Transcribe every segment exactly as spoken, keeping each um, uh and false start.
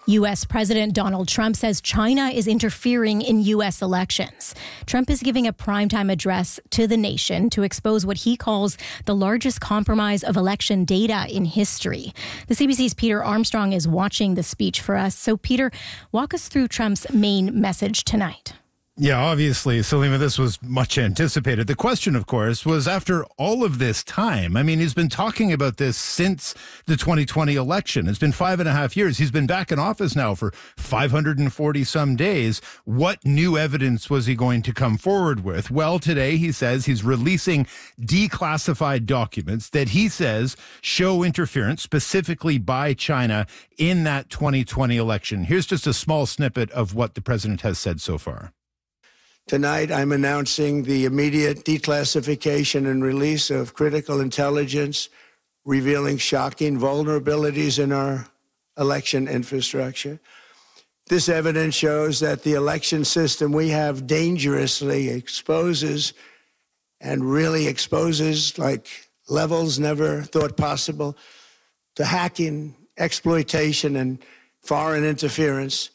U S. President Donald Trump says China is interfering in U S elections. Trump is giving a primetime address to the nation to expose what he calls the largest compromise of election data in history. The C B C's Peter Armstrong is watching the speech for us. So, Peter, walk us through Trump's main message tonight. Yeah, obviously, Salima, this was much anticipated. The question, of course, was after all of this time, I mean, he's been talking about this since the twenty twenty election. It's been five and a half years. He's been back in office now for five hundred forty some days. What new evidence was he going to come forward with? Well, today he says he's releasing declassified documents that he says show interference specifically by China in that twenty twenty election. Here's just a small snippet of what the president has said so far. Tonight, I'm announcing the immediate declassification and release of critical intelligence revealing shocking vulnerabilities in our election infrastructure. This evidence shows that the election system we have dangerously exposes and really exposes like levels never thought possible to hacking, exploitation, and foreign interference.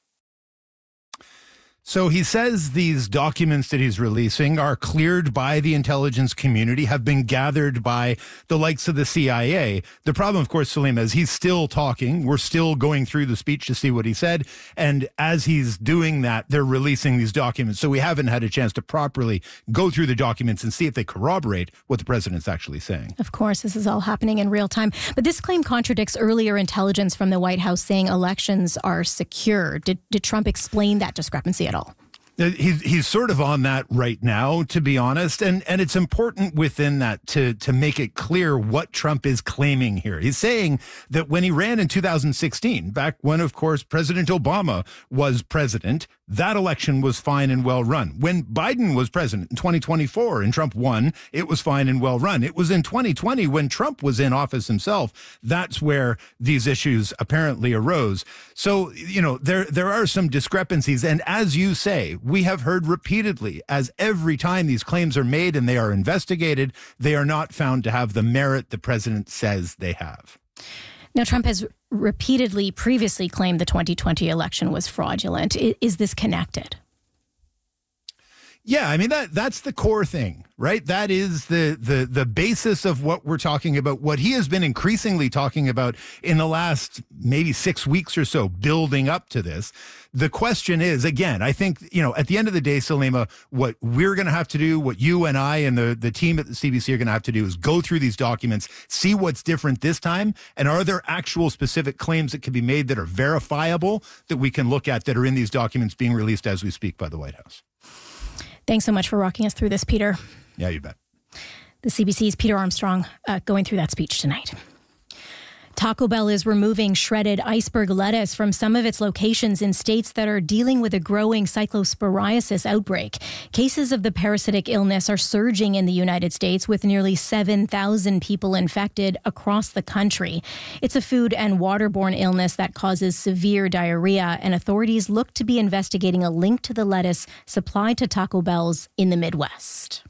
So he says these documents that he's releasing are cleared by the intelligence community, have been gathered by the likes of the C I A. The problem, of course, Salima, is he's still talking. We're still going through the speech to see what he said. And as he's doing that, they're releasing these documents. So we haven't had a chance to properly go through the documents and see if they corroborate what the president's actually saying. Of course, this is all happening in real time. But this claim contradicts earlier intelligence from the White House saying elections are secure. Did, did Trump explain that discrepancy at all? He's he's sort of on that right now, to be honest, and and it's important within that to to make it clear what Trump is claiming here. He's saying that when he ran in two thousand sixteen, back when, of course, President Obama was president, that election was fine and well run. When Biden was president in twenty twenty-four and Trump won, it was fine and well run. It was in twenty twenty when Trump was in office himself. That's where these issues apparently arose. So, you know, there there are some discrepancies. And as you say, we have heard repeatedly, as every time these claims are made and they are investigated, they are not found to have the merit the president says they have. Now, Trump has repeatedly previously claimed the twenty twenty election was fraudulent. Is this connected? Yeah, I mean, that that's the core thing, right? That is the the the basis of what we're talking about, what he has been increasingly talking about in the last maybe six weeks or so, building up to this. The question is, again, I think, you know, at the end of the day, Salima, what we're going to have to do, what you and I and the, the team at the C B C are going to have to do is go through these documents, see what's different this time, and are there actual specific claims that can be made that are verifiable that we can look at that are in these documents being released as we speak by the White House. Thanks so much for walking us through this, Peter. Yeah, you bet. The C B C's Peter Armstrong uh, going through that speech tonight. Taco Bell is removing shredded iceberg lettuce from some of its locations in states that are dealing with a growing cyclosporiasis outbreak. Cases of the parasitic illness are surging in the United States, with nearly seven thousand people infected across the country. It's a food and waterborne illness that causes severe diarrhea, and authorities look to be investigating a link to the lettuce supplied to Taco Bell's in the Midwest.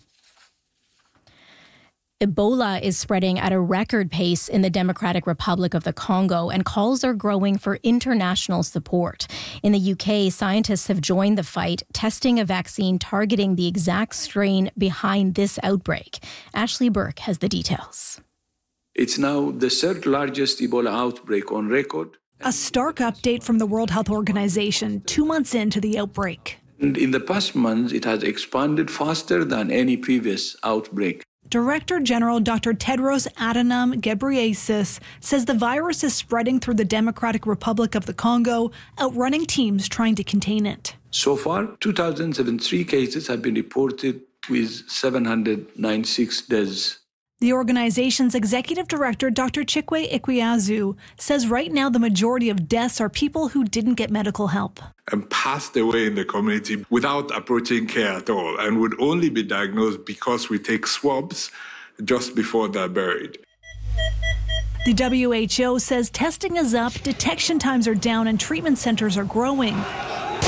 Ebola is spreading at a record pace in the Democratic Republic of the Congo, and calls are growing for international support. In the U K, scientists have joined the fight, testing a vaccine targeting the exact strain behind this outbreak. Ashley Burke has the details. It's now the third largest Ebola outbreak on record. A stark update from the World Health Organization two months into the outbreak. And in the past months, it has expanded faster than any previous outbreak. Director General Doctor Tedros Adhanom Ghebreyesus says the virus is spreading through the Democratic Republic of the Congo, outrunning teams trying to contain it. So far, two thousand seventy-three cases have been reported with seven hundred ninety-six deaths. The organization's executive director, Doctor Chikwe Ikweazu, says right now the majority of deaths are people who didn't get medical help. And passed away in the community without approaching care at all, and would only be diagnosed because we take swabs just before they're buried. The W H O says testing is up, detection times are down, and treatment centers are growing.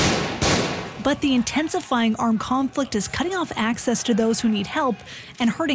But the intensifying armed conflict is cutting off access to those who need help and hurting